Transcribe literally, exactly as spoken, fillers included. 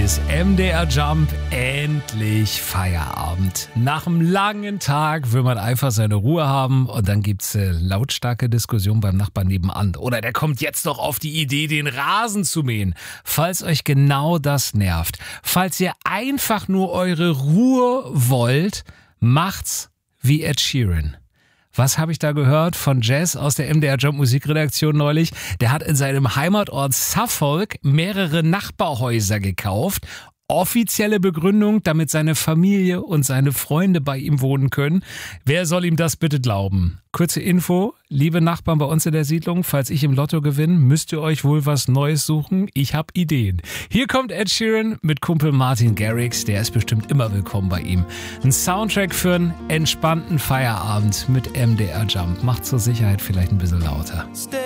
Hier ist M D R Jump, endlich Feierabend. Nach einem langen Tag will man einfach seine Ruhe haben und dann gibt's äh, lautstarke Diskussion beim Nachbarn nebenan. Oder der kommt jetzt noch auf die Idee, den Rasen zu mähen. Falls euch genau das nervt, falls ihr einfach nur eure Ruhe wollt, macht's wie Ed Sheeran. Was habe ich da gehört von Jazz aus der M D R Jump Musikredaktion neulich? Der hat in seinem Heimatort Suffolk mehrere Nachbarhäuser gekauft. Offizielle Begründung, damit seine Familie und seine Freunde bei ihm wohnen können. Wer soll ihm das bitte glauben? Kurze Info, liebe Nachbarn bei uns in der Siedlung, falls ich im Lotto gewinne, müsst ihr euch wohl was Neues suchen. Ich habe Ideen. Hier kommt Ed Sheeran mit Kumpel Martin Garrix, der ist bestimmt immer willkommen bei ihm. Ein Soundtrack für einen entspannten Feierabend mit M D R Jump. Macht zur Sicherheit vielleicht ein bisschen lauter.